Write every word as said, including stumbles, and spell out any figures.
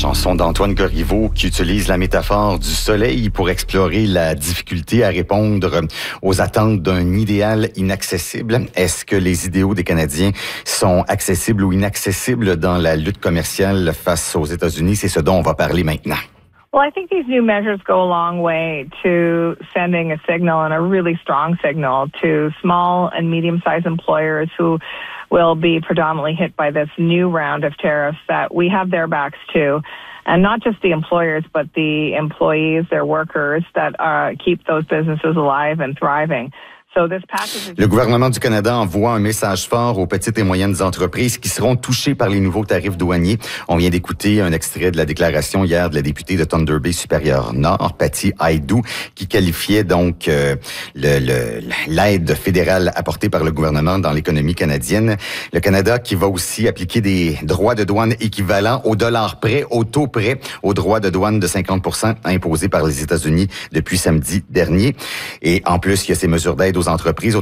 Chanson d'Antoine Corriveau qui utilise la métaphore du soleil pour explorer la difficulté à répondre aux attentes d'un idéal inaccessible. Est-ce que les idéaux des Canadiens sont accessibles ou inaccessibles dans la lutte commerciale face aux États-Unis? C'est ce dont on va parler maintenant. Well, I think these new measures go a long way to sending a signal, and a really strong signal, to small and medium-sized employers who will be predominantly hit by this new round of tariffs, that we have their backs too. And not just the employers, but the employees, their workers, that uh, keep those businesses alive and thriving. So this package is... Le gouvernement du Canada envoie un message fort aux petites et moyennes entreprises qui seront touchées par les nouveaux tarifs douaniers. On vient d'écouter un extrait de la déclaration hier de la députée de Thunder Bay Supérieur Nord, Patty Hajdu, qui qualifiait donc euh, le, le, l'aide fédérale apportée par le gouvernement dans l'économie canadienne. Le Canada qui va aussi appliquer des droits de douane équivalents au dollar près, au taux près, aux droits de douane de cinquante pour cent imposés par les États-Unis depuis samedi dernier. Et en plus, il y a ces mesures d'aide aux entreprises.